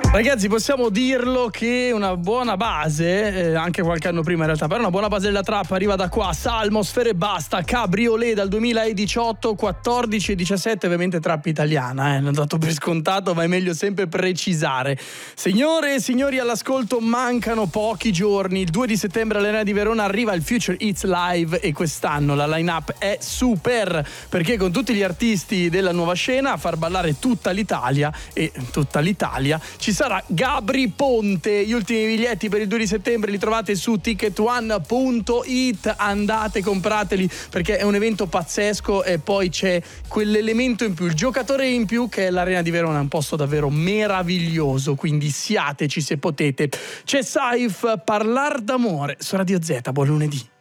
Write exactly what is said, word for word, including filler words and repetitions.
Ragazzi, possiamo dirlo che una buona base, eh, anche qualche anno prima in realtà, però una buona base della trap arriva da qua. Salmo, Sfera Ebbasta, Cabriolet dal duemiladiciotto, quattordici e diciassette, ovviamente trap italiana, eh, l'ho dato per scontato, ma è meglio sempre precisare. Signore e signori all'ascolto, mancano pochi giorni, il due di settembre all'Arena di Verona arriva il Future Hits Live e quest'anno la line-up è super, perché con tutti gli artisti della nuova scena a far ballare tutta l'Italia e tutta l'Italia ci sarà Gabry Ponte. Gli ultimi biglietti per il due di settembre li trovate su ticket one punto it, andate, comprateli perché è un evento pazzesco e poi c'è quell'elemento in più, il giocatore in più, che è l'Arena di Verona, è un posto davvero meraviglioso, quindi siateci se potete. C'è Saif, Parlar d'amore su Radio Z, buon lunedì.